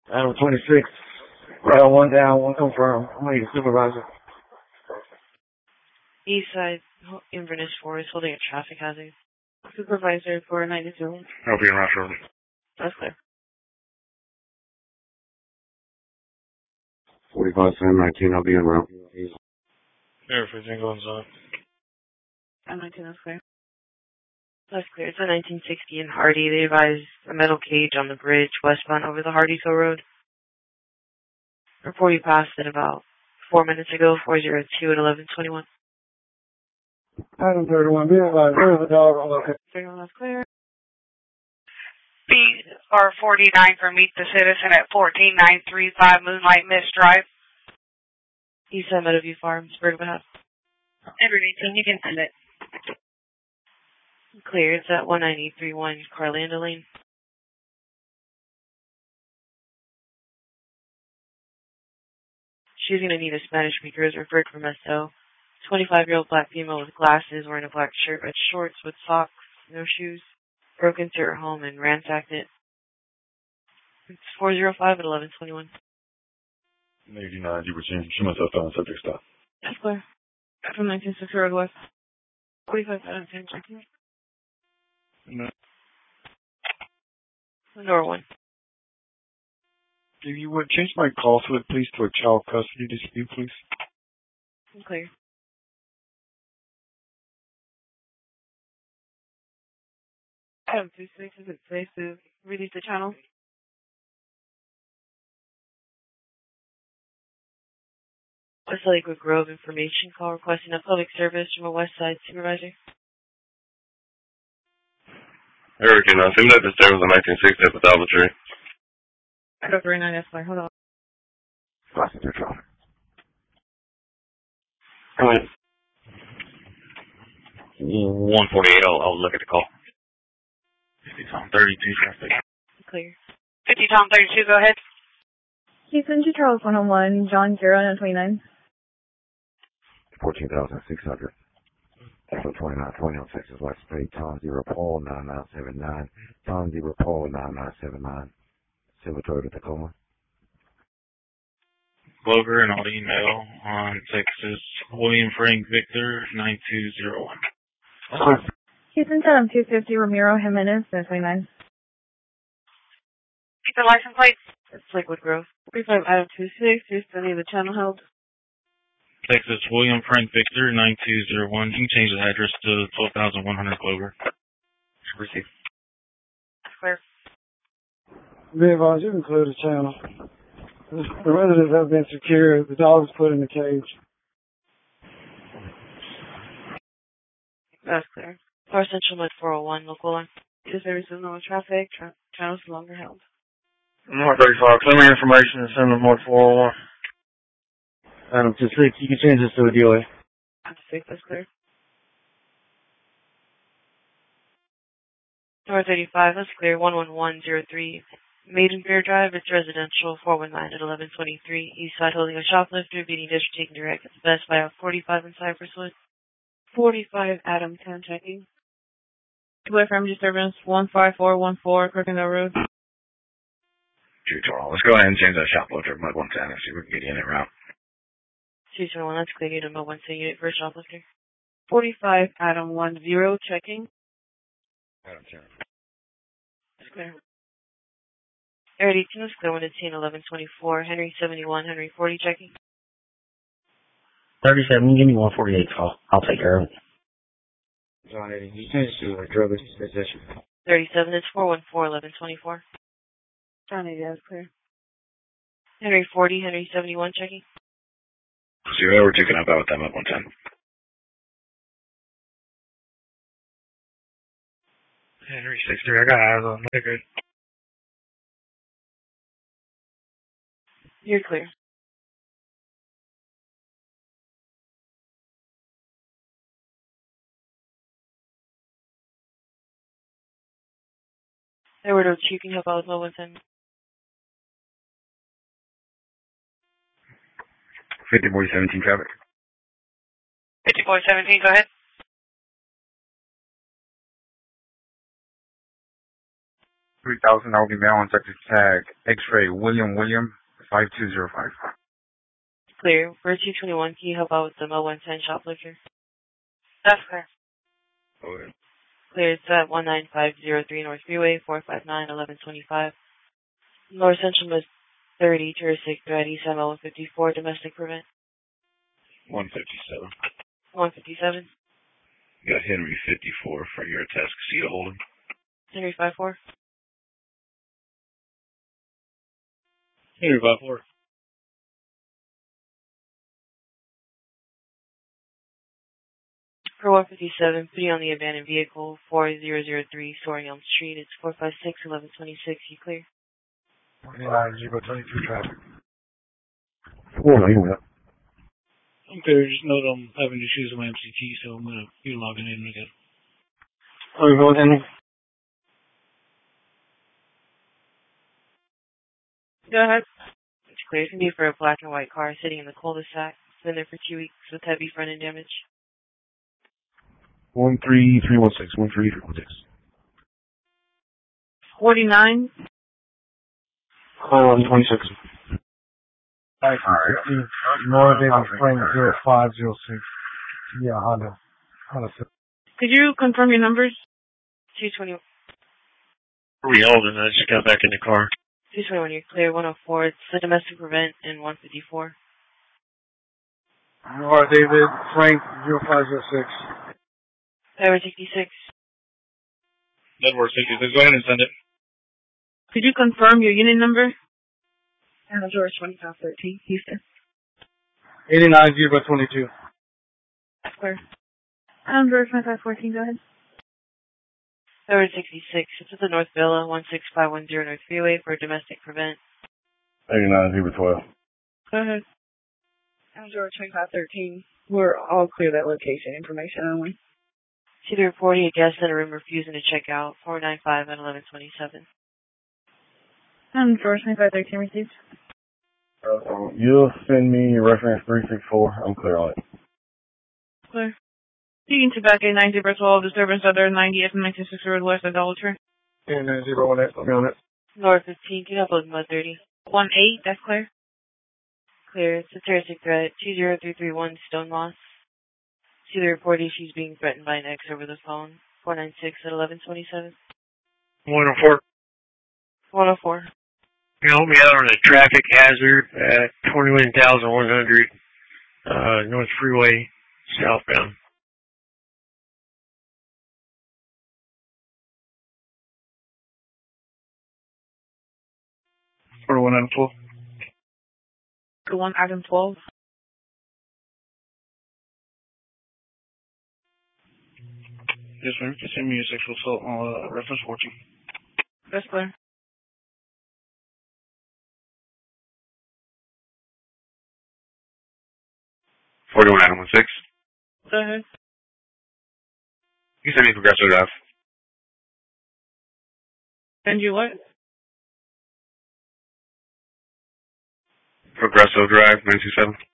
Adam 26. One down, one confirmed. I'm going to need a supervisor. Eastside, Inverness Forest, holding a traffic hazard. Supervisor for 92. I'll be in Route shortly. That's clear. 45-7-19, I'll be en route. Air 15 going inside. I'm 19, that's clear. That's clear. It's a 1960 in Hardy. They advised a metal cage on the bridge westbound over the Hardy Hill Road. Report you passed it about 4 minutes ago, 402 at 11:21. Adam 31, be advised, where's the dog? Okay. 31, that's clear. BR49 for Meet the Citizen at 14935 Moonlight Mist Drive. Eastside Meadowview Farms, Bergman House. Every 18, you can send it. Clear. It's at 19831 Carlanda Lane. She's going to need a Spanish speaker as referred from SO. 25-year-old black female with glasses, wearing a black shirt, red shorts with socks, no shoes. Broke into her home and ransacked it. It's 405 at 11:21. 89, you were changing. She must have found subject stop. That's clear. From 1960 Road West. 45 out of 10 checking. No. Door 1. If you would change my call to it, please, to a child custody dispute, please. Clear. Adam 26, is it safe to release the channel? West Lakewood Grove information call requesting a public service from a West Side supervisor. Hurricane, I assume that the service in 1960 at the Dollar Tree. Code 39, that's fine. Hold on. Passenger traffic. Come in. 148, I'll look at the call. 50 Tom 32 traffic. Clear. 50 Tom 32, go ahead. Houston to Charles 101, John 029. 14,600. Echo 2920 on Texas West Bay, Tom 0 Paul 9979. Tom 0 Paul 9979. Silver Toyota Tacoma. Glover and I'll email on Texas William Frank Victor 9201. Houston to 250, Ramiro Jimenez 29. Keep the license plate. It's Lakewood Grove. 35 Adam 26, Houston, need the channel held. Texas William Frank Victor 9201. You can change the address to 12,100 Glover. Receive. Clear. Be advised, you can clear the channel. The residents have been secured. The dog is put in the cage. That's clear. Far Central Med 401, local line. This service is no traffic. Channels no longer held. North 35, clear me information and send them North 401. Adam 26, you can change this to a DOA. Adam 6, that's clear. North 35, that's clear. 11103. Maiden Fair Drive, it's residential. 419 at 1123. East side holding a shoplifter, beating district taking direct at the Best Buy out 45 in Cypresswood. 45 Adam 10 checking. Two from disturbance 15414 Crookendale Road. 212. Let's go ahead and change that shoplifter to Mud 110 and see if we can get you in that route. 221, that's clear. Need a Mud 110 unit for a shoplifter. 45 Adam 10 checking. Adam 10. That's clear. Area 18 is clear. 110 1124. Henry 71, Henry 40 checking. 37, give me 148 call. I'll take care of it. John 80, you change to a drug possession. 37, it's 414 1124. John 80, that's clear. Henry 40, Henry 71 checking. So you're over 2 can help out with that Mud 110. Henry 63, I got eyes on that. Good. You're clear. Edward O. You can help out with Mud 110. 50-40-17 traffic. 5417, go ahead. 3000. I will be mail and sector tag X-ray William 5205. Clear. For 221, can you help out with the Mo 110 shoplifter? That's clear. Okay. Clear. It's at 19503 North Freeway, 459-1125. North Central Miss 30, touristic threat, East ML 154, domestic prevent. 157. 157. Got Henry 54 for your Atascocita holding. Henry 54. Henry 54. For 157, putting on the abandoned vehicle, 4003 Soaring Elm Street. It's 456-1126. You clear? 29-22 traffic. 4 Okay, just note I'm having issues with my MCT, so I'm going to be logging in again. Are we voting? Go ahead. It's clear. It's going to be for a black and white car sitting in the cul-de-sac. It's been there for 2 weeks with heavy front end damage. 13316. 13316. 49. Clear 126. Alright. North David Spring 0506. Yeah, Honda. Could you confirm your numbers? 221. Where are we holding? I just got back in the car. 221, you're clear. 104, it's the domestic prevent in 154. North David Frank 0506. Driver 66. Network 66. Go ahead and send it. Could you confirm your unit number? George 2513, Houston. 89-22. Clear. George 2514, go ahead. Driver 66, it's at the North Villa, 16510 North Freeway for a domestic prevent. 89-12. Go ahead. George 2513. We're all clear that location information only. See the reporting a guest in a room refusing to check out, 495 and 1127. George 2513 received. You'll send me reference 364. I'm clear on it. Clear. Speaking to back 890-12, disturbance under 90th and 96 Road West, Idolatry. 89-018. I'll be on it. North 15, can you help with Mud 30? 18, that's clear. Clear. It's a terroristic threat, 20331 Stone Moss. See the report she's being threatened by an ex over the phone, 496 at 1127. 104. 104. Can you help me out on a traffic hazard at 21,100 North Freeway, southbound? 41 item 12. The one item 12. Yes, ma'am. Just send me a sexual assault on reference 14. That's clear. Item 16. Go ahead. You send me Progresso Drive. Send you what? Progresso Drive, 927.